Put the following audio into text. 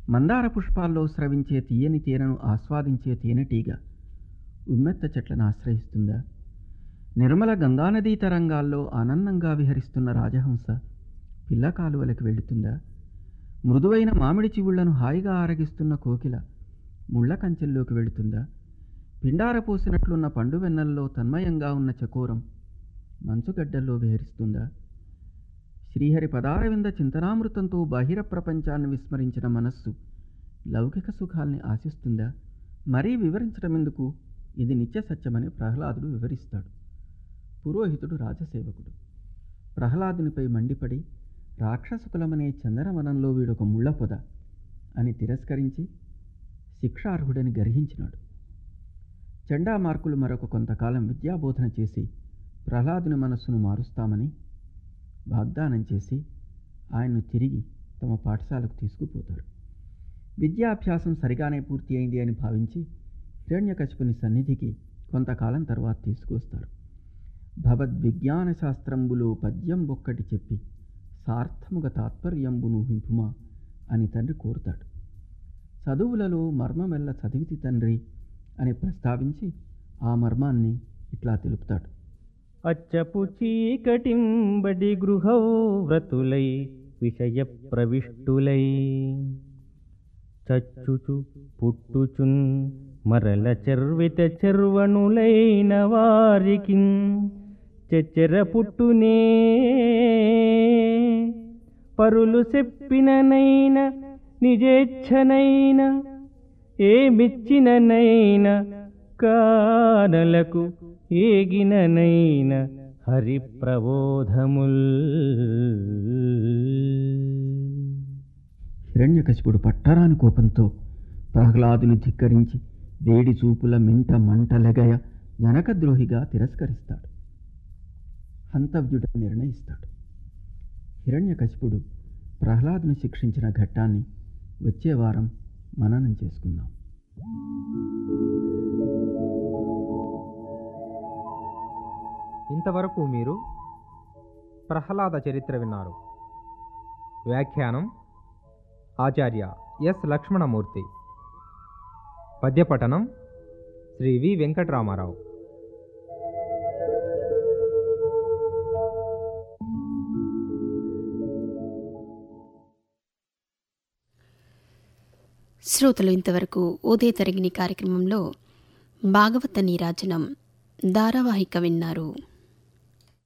మందార పుష్పాల్లో స్రవించే తీయని తేనెను ఆస్వాదించే తేనెటీగ ఉమ్మెత్త చెట్లను ఆశ్రయిస్తుందా? నిర్మల గంగానదీ తరంగాల్లో ఆనందంగా విహరిస్తున్న రాజహంస పిల్ల కాలువలకు వెళుతుందా? మృదువైన మామిడి చివుళ్లను హాయిగా ఆరగిస్తున్న కోకిల ముళ్ళ కంచెల్లోకి వెళుతుందా? పిండార పోసినట్లున్న పండు వెన్నెల్లో తన్మయంగా ఉన్న చకోరం మంచుగడ్డల్లో విహరిస్తుందా? శ్రీహరి పదారవింద చింతనామృతంతో బాహిర ప్రపంచాన్ని విస్మరించిన మనస్సు లౌకిక సుఖాల్ని ఆశిస్తుందా? మరీ వివరించడమెందుకు, ఇది నిత్య సత్యమని ప్రహ్లాదుడు వివరిస్తాడు. పురోహితుడు రాజసేవకుడు ప్రహ్లాదునిపై మండిపడి రాక్షసకులమనే చందనవనంలో వీడొక ముళ్ళ పొద అని తిరస్కరించి శిక్షార్హుడని గర్హించినాడు. చండామార్కులు మరొక కొంతకాలం విద్యాబోధన చేసి ప్రహ్లాదుని మనస్సును మారుస్తామని వాగ్దానం చేసి ఆయన్ను తిరిగి తమ పాఠశాలకు తీసుకుపోతారు. విద్యాభ్యాసం సరిగానే పూర్తి అయింది అని భావించి హిరణ్యకశిపుని సన్నిధికి కొంతకాలం తర్వాత తీసుకొస్తారు. భగవద్విజ్ఞాన శాస్త్రంబులో పద్యం ఒక్కటి చెప్పి సార్థముగ తాత్పర్యంబును హింపుమా అని తండ్రి కోరుతాడు. చదువులలో మర్మమెల్ల చదివితి తండ్రి అని ప్రస్తావించి ఆ మర్మాన్ని ఇట్లా తెలుపుతాడు. అచ్చపు చీకటింబడి గృహౌ వ్రతులై విషయ ప్రవిష్టులై చచ్చుచు పుట్టుచున్ మరల చెర్విత చెర్వణులైన వారికి చెచ్చెర పుట్టునే పరులు చెప్పిననైన నిజేచ్ఛనైన ఏమిచ్చిననైన కానలకు ఏగిననైన హరి ప్రబోధముల్. హిరణ్యకశిపుడు పట్టరాని కోపంతో ప్రహ్లాదుని ధిక్కరించి వేడి చూపుల మింట మంటలెగయ జనకద్రోహిగా తిరస్కరిస్తాడు. హంతవ్యుడని నిర్ణయిస్తాడు. హిరణ్యకశిపుడు ప్రహ్లాదుని శిక్షించిన ఘట్టాన్ని వచ్చే వారం మననం చేసుకుందాం. ఇంతవరకు మీరు ప్రహ్లాద చరిత్ర విన్నారు. వ్యాఖ్యానం ఆచార్య ఎస్ లక్ష్మణమూర్తి. పద్యపఠనం శ్రీ వి వెంకటరామారావు. శ్రోతలు ఇంతవరకు ఉదయ తరగిణి కార్యక్రమంలో భాగవత నీరాజనం ధారావాహిక విన్నారు.